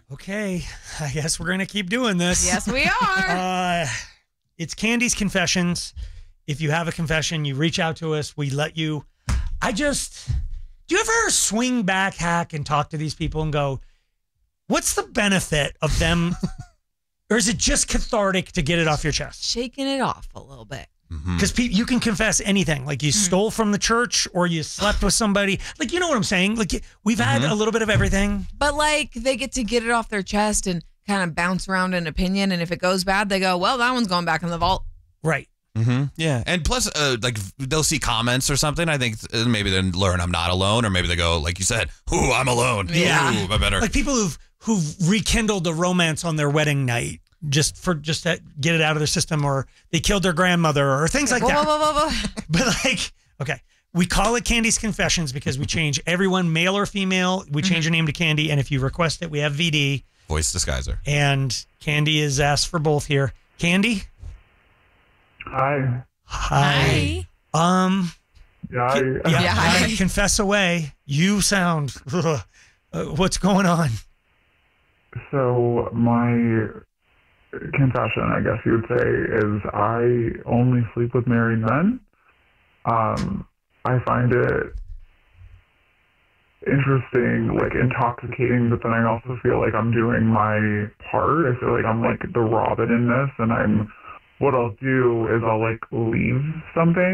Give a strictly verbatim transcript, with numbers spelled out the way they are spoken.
Okay, I guess we're going to keep doing this. Yes, we are. Uh, it's Candy's Confessions. If you have a confession, you reach out to us. We let you. I just, do you ever swing back, hack, and talk to these people and go, what's the benefit of them? Or is it just cathartic to get it off your chest? Shaking it off a little bit. Because pe- you can confess anything. Like you mm-hmm. stole from the church or you slept with somebody. Like, you know what I'm saying? Like we've had mm-hmm. a little bit of everything. But like they get to get it off their chest and kind of bounce around an opinion. And if it goes bad, they go, well, that one's going back in the vault. Right. Mm-hmm. Yeah. And plus, uh, like they'll see comments or something. I think uh, maybe they learn I'm not alone. Or maybe they go, like you said, ooh, I'm alone. Yeah. Ooh, I better. Like people who've, who've rekindled the romance on their wedding night. Just for just to get it out of their system, or they killed their grandmother, or things like whoa, that. Whoa, whoa, whoa. But like, okay, we call it Candy's Confessions because we change everyone, male or female. We change mm-hmm. your name to Candy, and if you request it, we have V D, voice disguiser, and Candy is asked for both here. Candy, hi, hi, hi. um, yeah, yeah, yeah. Hi. Confess away. You sound. Uh, what's going on? So my confession, I guess you would say, is I only sleep with married men. Um, I find it interesting, like intoxicating, but then I also feel like I'm doing my part. I feel like I'm like the Robin in this, and I'm, what I'll do is I'll like leave something